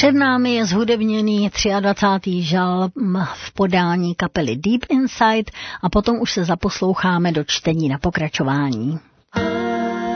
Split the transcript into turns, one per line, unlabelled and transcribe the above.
Před námi je zhudebněný 23. žalm v podání kapely Deep Inside a potom už se zaposloucháme do čtení na pokračování.